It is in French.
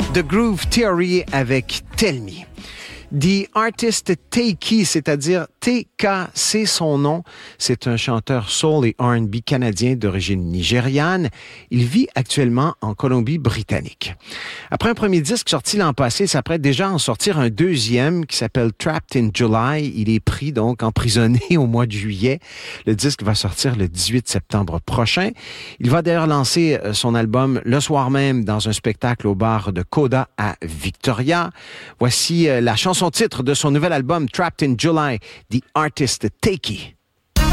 The Groove Theory avec Tell Me. The Artist Takey, c'est-à-dire TK, c'est son nom. C'est un chanteur soul et R&B canadien d'origine nigériane. Il vit actuellement en Colombie-Britannique. Après un premier disque sorti l'an passé, il s'apprête déjà à en sortir un deuxième qui s'appelle Trapped in July. Il est pris donc emprisonné au mois de juillet. Le disque va sortir le 18 septembre prochain. Il va d'ailleurs lancer son album le soir même dans un spectacle au bar de Coda à Victoria. Voici la chanson titre de son nouvel album Trapped in July, The Artist Takey.